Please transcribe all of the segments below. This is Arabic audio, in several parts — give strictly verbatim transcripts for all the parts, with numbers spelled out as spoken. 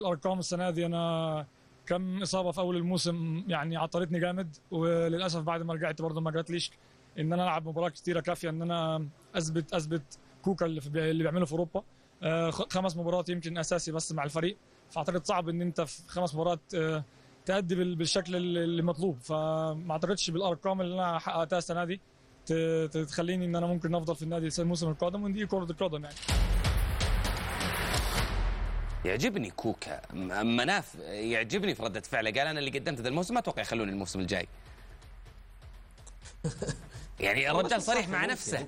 الارقام السنه دي انا كم اصابه في اول الموسم يعني عطلتني جامد، وللاسف بعد ما رجعت برضه ما جاتليش ان انا العب مباراه كتيره كافيه ان انا اثبت اثبت كوكا اللي, في اللي بيعمله في اوروبا. آه، خمس مباريات يمكن اساسي بس مع الفريق، فاعتقد صعب ان انت في خمس مباريات آه، تأدي بالشكل اللي مطلوب. فما اعتقدش بالارقام اللي انا حققتها السنه دي تخليني ان انا ممكن افضل في النادي الموسم القادم، ودي كره القدم يعني. يعجبني كوكا. مناف يعجبني في ردة فعله، قال انا اللي قدمت هذا الموسم ما اتوقع يخلوني الموسم الجاي. يعني الرجال صريح مع نفسه.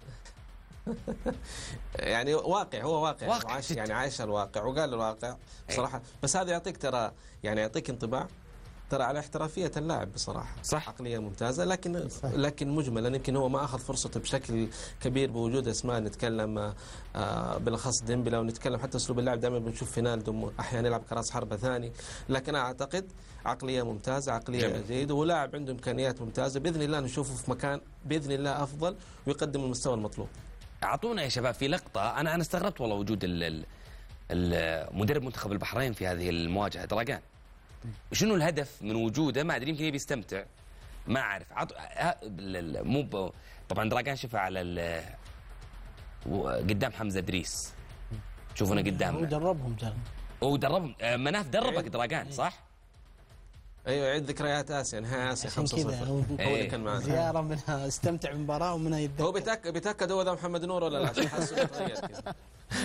يعني واقع، هو واقع, واقع عايش يعني عايش الواقع وقال الواقع بصراحه. بس هذا يعطيك ترى يعني يعطيك انطباع ترى على احترافيه اللاعب بصراحه. صح، عقليه ممتازه، لكن صح. لكن مجملا يمكن هو ما اخذ فرصته بشكل كبير بوجود اسماء نتكلم آه بالاخص ديمبلا، ونتكلم حتى اسلوب اللعب دائما بنشوف فينالدو احيانا يلعب كراس حربه ثاني، لكن اعتقد عقليه ممتازه، عقليه جيده، ولاعب عنده امكانيات ممتازه. باذن الله نشوفه في مكان باذن الله افضل ويقدم المستوى المطلوب. اعطونا يا شباب في لقطه، انا انا استغربت والله وجود المدرب منتخب البحرين في هذه المواجهه دراجان. شنو الهدف من وجوده؟ ما ادري، يمكن يبي يستمتع، ما اعرف. عط... مو ب... طبعا دراجان شفها على قدام حمزه ادريس، شوفونا قدامنا. هو دربهم ترى، هو دربهم. مناف دربك دراجان صح؟ ايوه، عيد ذكريات اسيا، نهائي اسيا خمسة صفر هو اللي كان معنا. زياره منها استمتع بالمباراه ومنها يتذكر. هو بيتاكد بيتاكد هو ذا محمد نور ولا لا، عشان حاسه تغير كذا.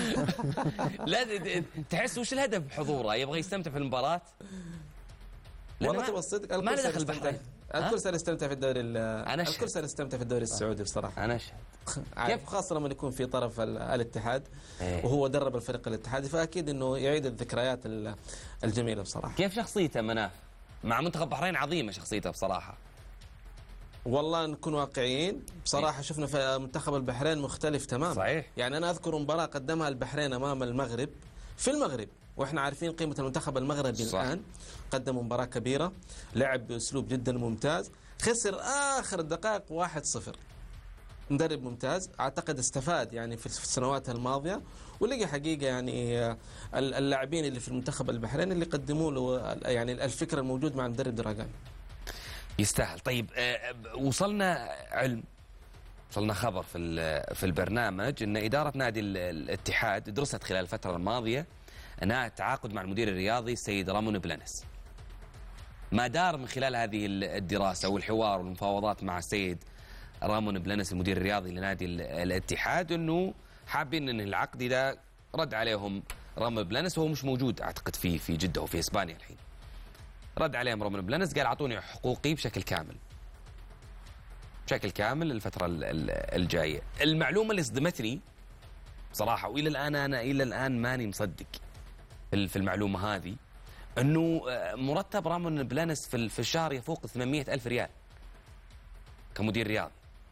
لا تحس وش الهدف بحضوره؟ يبغى يستمتع في المباراه؟ والله تبغى الصدق ما له دخل بالحين. الكل صار يستمتع في الدوري، الكل صار يستمتع في الدوري السعودي بصراحه. انا اشهد. كيف خاصه لما يكون في طرف الاتحاد ايه؟ وهو درب الفريق الاتحادي، فاكيد انه يعيد الذكريات الجميله بصراحه. كيف شخصيته مناف مع منتخب البحرين؟ عظيمه شخصيته بصراحه. والله نكون واقعيين بصراحه، شفنا في منتخب البحرين مختلف تماما. صحيح. يعني انا اذكر مباراه قدمها البحرين امام المغرب في المغرب، واحنا عارفين قيمه المنتخب المغربي الان. قدم مباراه كبيره، لعب باسلوب جدا ممتاز، خسر اخر الدقائق واحد صفر. مدرب ممتاز، اعتقد استفاد يعني في السنوات الماضيه، ولقى حقيقه يعني اللاعبين اللي في المنتخب البحريني اللي قدموا له يعني الفكر الموجود مع المدرب دراجان. يستاهل. طيب وصلنا علم، وصلنا خبر في في البرنامج ان اداره نادي الاتحاد درست خلال الفتره الماضيه انها تعاقد مع المدير الرياضي السيد رامون بلانس. ما دار من خلال هذه الدراسه والحوار والمفاوضات مع السيد رامون بلانس المدير الرياضي لنادي الاتحاد انه حابين ان العقد اذا رد عليهم رامون بلانس، وهو مش موجود اعتقد في في جده وفي اسبانيا الحين. رد عليهم رامون بلانس قال اعطوني حقوقي بشكل كامل. بشكل كامل الفتره الجايه. المعلومه اللي صدمتني صراحه، والى الان انا الى الان ماني مصدق في المعلومه هذه، انه مرتب رامون بلانس في الشهر يفوق ثمانمئة ألف ريال كمدير رياضي.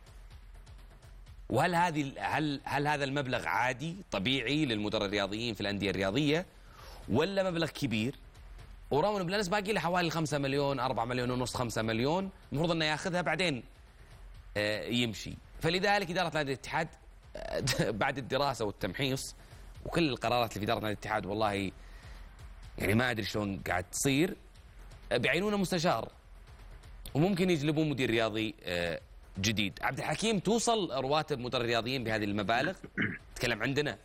وهل هذه هل هل هذا المبلغ عادي طبيعي للمدراء الرياضيين في الانديه الرياضيه، ولا مبلغ كبير؟ ورامون بلانس باقي له حوالي خمسة مليون، أربعة مليون ونص، خمسة مليون، المفروض انه ياخذها بعدين يمشي. فلذلك اداره نادي الاتحاد بعد الدراسه والتمحيص وكل القرارات اللي في اداره نادي الاتحاد، والله يعني ما ادري شلون قاعد تصير، بيعينونه مستشار وممكن يجلبون مدير رياضي جديد. عبد الحكيم، توصل رواتب مدراء الرياضيين بهذه المبالغ؟ تكلم عندنا.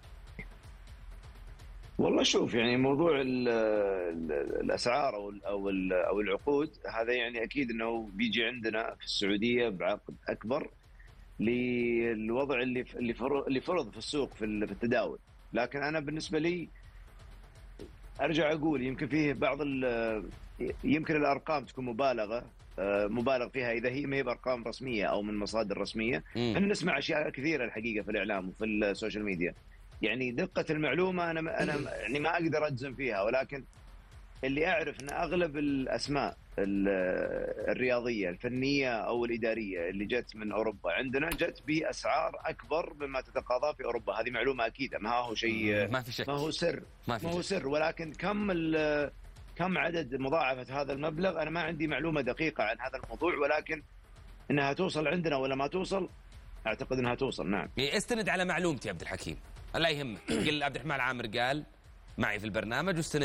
والله شوف، يعني موضوع ال ال الاسعار او ال او ال او العقود هذا يعني اكيد انه بيجي عندنا في السعوديه بعقد اكبر للوضع اللي اللي اللي فرض في السوق في التداول. لكن انا بالنسبه لي ارجع اقول يمكن فيه بعض يمكن الارقام تكون مبالغه مبالغ فيها اذا هي ما هي بارقام رسميه او من مصادر رسميه. احنا نسمع اشياء كثيره الحقيقه في الاعلام وفي السوشيال ميديا، يعني دقه المعلومه انا انا يعني ما اقدر اجزم فيها، ولكن اللي اعرف ان اغلب الاسماء الرياضيه الفنيه او الاداريه اللي جت من اوروبا عندنا جت باسعار اكبر مما تتقاضى في اوروبا. هذه معلومه اكيده، ما هو شيء، ما في شك، ما هو سر، ما, في ما هو سر. ولكن كم كم عدد مضاعفه هذا المبلغ انا ما عندي معلومه دقيقه عن هذا الموضوع، ولكن انها توصل عندنا ولا ما توصل اعتقد انها توصل. نعم. استند على معلومتي عبد الحكيم، لا يهمك. قل عبد الرحمن العامر قال معي في البرنامج واستند